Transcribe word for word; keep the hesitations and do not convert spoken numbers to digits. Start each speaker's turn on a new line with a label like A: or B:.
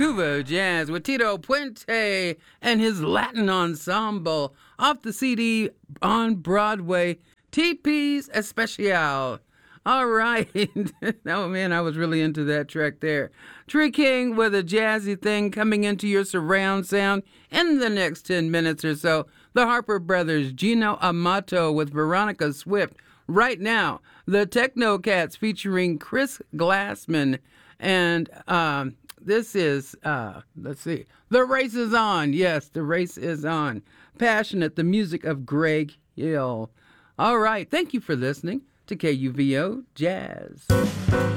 A: Cuba Jazz with Tito Puente and his Latin ensemble off the C D on Broadway, T P's Especial. All right. Oh, man, I was really into that track there. Tree King with a jazzy thing coming into your surround sound in the next ten minutes or so. The Harper Brothers, Gino Amato with Veronica Swift. Right now, the Techno Cats featuring Chris Glassman. And um, this is, uh, let's see, The Race is On. Yes, The Race is On. Passionate, the music of Greg Hill. All right, thank you for listening to K U V O Jazz.